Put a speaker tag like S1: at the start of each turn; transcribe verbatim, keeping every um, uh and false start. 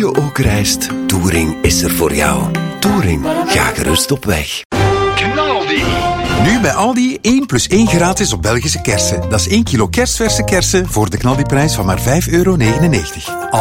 S1: je ook reist, Touring is er voor jou. Touring, ga gerust op weg.
S2: Knaldi.
S3: Nu bij Aldi één plus één gratis op Belgische kersen. Dat is één kilo kerstverse kersen voor de knaldiprijs van maar vijf euro negenennegentig.